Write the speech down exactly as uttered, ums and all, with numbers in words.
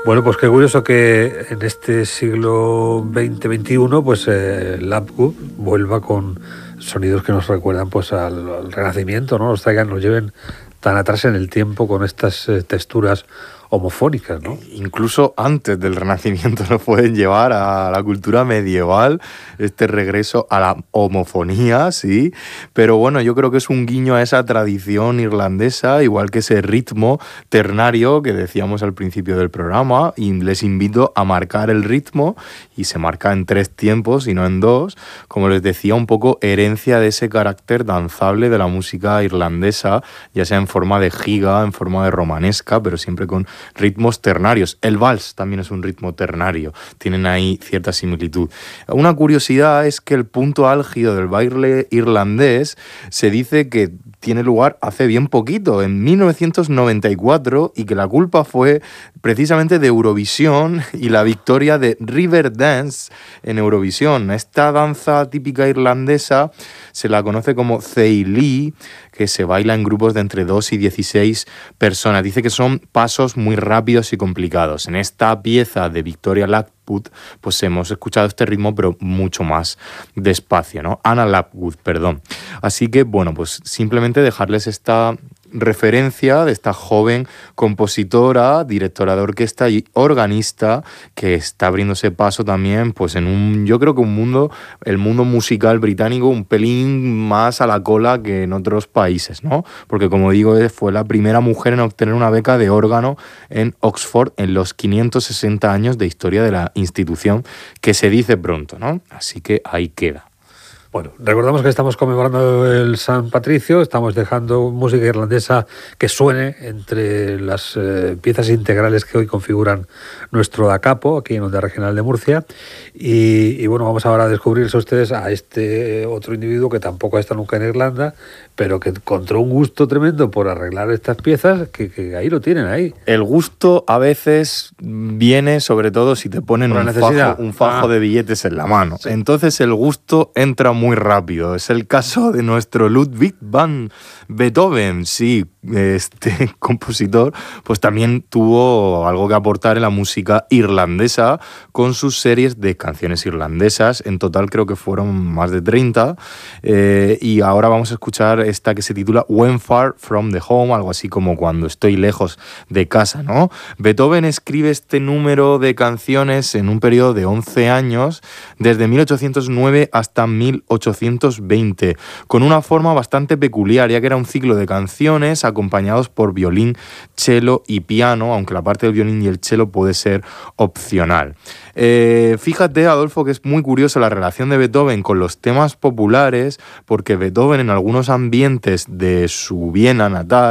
Bueno, pues qué curioso que en este siglo veinte veintiuno pues eh, Lapwood vuelva con sonidos que nos recuerdan pues al, al Renacimiento, ¿no? Nos traigan, nos lleven tan atrás en el tiempo con estas eh, texturas homofónicas, ¿no? Incluso antes del Renacimiento nos pueden llevar a la cultura medieval, este regreso a la homofonía, sí, pero bueno, yo creo que es un guiño a esa tradición irlandesa, igual que ese ritmo ternario que decíamos al principio del programa, y les invito a marcar el ritmo, y se marca en tres tiempos y no en dos, como les decía, un poco herencia de ese carácter danzable de la música irlandesa, ya sea en forma de giga, en forma de romanesca, pero siempre con ritmos ternarios. El vals también es un ritmo ternario, tienen ahí cierta similitud. Una curiosidad es que el punto álgido del baile irlandés se dice que tiene lugar hace bien poquito, en mil novecientos noventa y cuatro, y que la culpa fue precisamente de Eurovisión y la victoria de Riverdance en Eurovisión. Esta danza típica irlandesa se la conoce como Céilí, que se baila en grupos de entre dos y dieciséis personas. Dice que son pasos muy rápidos y complicados. En esta pieza de Victoria Lapwood, pues hemos escuchado este ritmo, pero mucho más despacio, ¿no? Anna Lapwood, perdón. Así que, bueno, pues simplemente dejarles esta referencia de esta joven compositora, directora de orquesta y organista que está abriéndose paso también pues en un, yo creo que un mundo, el mundo musical británico un pelín más a la cola que en otros países, ¿no? Porque como digo, fue la primera mujer en obtener una beca de órgano en Oxford en los quinientos sesenta años de historia de la institución, que se dice pronto, ¿no? Así que ahí queda. Bueno, recordamos que estamos conmemorando el San Patricio, estamos dejando música irlandesa que suene entre las eh, piezas integrales que hoy configuran nuestro da capo, aquí en Onda Regional de Murcia, y, y bueno, vamos ahora a descubrirse ustedes a este otro individuo que tampoco ha estado nunca en Irlanda, pero que encontró un gusto tremendo por arreglar estas piezas, que, que ahí lo tienen, ahí. El gusto a veces viene, sobre todo, si te ponen un fajo, un fajo ah. de billetes en la mano. Sí. Entonces el gusto entra muy rápido. Es el caso de nuestro Ludwig van Beethoven, sí, este compositor, pues también tuvo algo que aportar en la música irlandesa con sus series de canciones irlandesas. En total creo que fueron más de treinta, eh, y ahora vamos a escuchar esta que se titula When Far From the Home, algo así como Cuando estoy lejos de casa, ¿no? Beethoven escribe este número de canciones en un periodo de once años, desde mil ochocientos nueve hasta mil ochocientos veinte, con una forma bastante peculiar, ya que era un ciclo de canciones acompañados por violín, cello y piano, aunque la parte del violín y el cello puede ser opcional. Eh, fíjate, Adolfo, que es muy curiosa la relación de Beethoven con los temas populares, porque Beethoven en algunos ambientes de su Viena natal